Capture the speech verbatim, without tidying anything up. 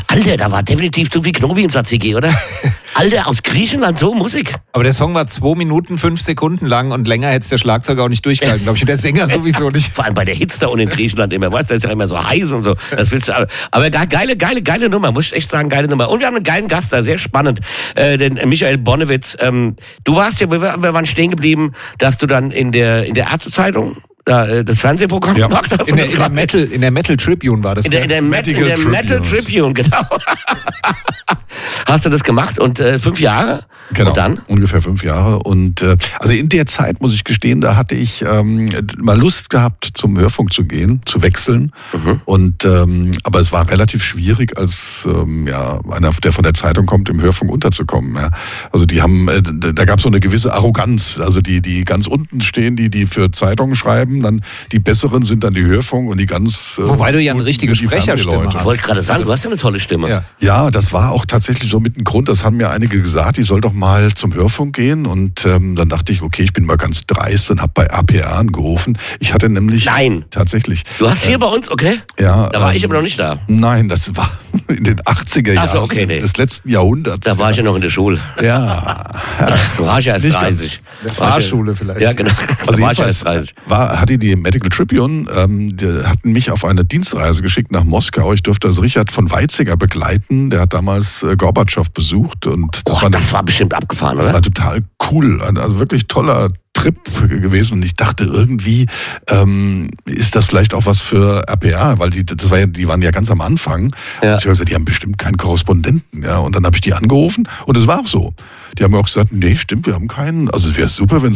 Alter, da war definitiv zu viel Knobi im Satz, oder? Alter, aus Griechenland, so Musik. Aber der Song war zwei Minuten, fünf Sekunden lang und länger hätte es der Schlagzeuger auch nicht durchgehalten, glaube ich. Und der Sänger sowieso nicht. Vor allem bei der Hitze da unten in Griechenland immer, weißt du, das ist ja immer so heiß und so. Das willst du, aber geile, geile, geile Nummer, muss ich echt sagen, geile Nummer. Und wir haben einen geilen Gast da, sehr spannend, äh, den Michael Bonnewitz. Ähm, du warst ja, wir, wir waren stehen geblieben, dass du dann in der, in der Ärztezeitung da, das Fernsehprogramm ja. gemacht hast. In der, in, der Metal, in der Metal Tribune war das. In der, in der, Metal, in der Metal Tribune, genau. Hast du das gemacht und äh, fünf Jahre? Genau, und dann? Ungefähr fünf Jahre. Und äh, also in der Zeit, muss ich gestehen, da hatte ich ähm, mal Lust gehabt, zum Hörfunk zu gehen, zu wechseln. Mhm. Und ähm, aber es war relativ schwierig, als ähm, ja einer, der von der Zeitung kommt, im Hörfunk unterzukommen. Ja. Also die haben, äh, da gab es so eine gewisse Arroganz. Also die, die ganz unten stehen, die die für Zeitungen schreiben, dann die besseren sind dann die Hörfunk und die ganz. Äh, Wobei du ja eine richtige Sprecherstimme hast. Ich wollte gerade sagen, du hast ja eine tolle Stimme. Ja. ja, das war auch tatsächlich so mit ein Grund. Das haben mir einige gesagt, ich soll doch mal zum Hörfunk gehen. Und ähm, dann dachte ich, okay, ich bin mal ganz dreist und habe bei A P R angerufen. Ich hatte nämlich... Nein. Tatsächlich. Du hast hier äh, bei uns, okay? Ja. Da war ähm, ich aber noch nicht da. Nein, das war in den achtziger Jahren so, okay, nee. des letzten Jahrhunderts. Da war ja. ich ja noch in der Schule. Ja. Du warst ja erst nicht dreißig. In der Fahrschule vielleicht. Ja, genau. Also da war ich ja erst dreißig. War, hatte die Medical Tribune, ähm, die hatten mich auf eine Dienstreise geschickt nach Moskau. Ich durfte also Richard von Weizsäcker begleiten. Der hat damals äh, Gorbatschow besucht. Und das, Och, war, das war bestimmt abgefahren, das oder? Das war total cool. Also wirklich toller Trip gewesen. Und ich dachte irgendwie, ähm, ist das vielleicht auch was für R P R? Weil die, das war ja, die waren ja ganz am Anfang. Ja. Und ich habe gesagt, die haben bestimmt keinen Korrespondenten. Ja. Und dann habe ich die angerufen und es war auch so. Die haben mir auch gesagt, nee, stimmt, wir haben keinen. Also es wäre super, wenn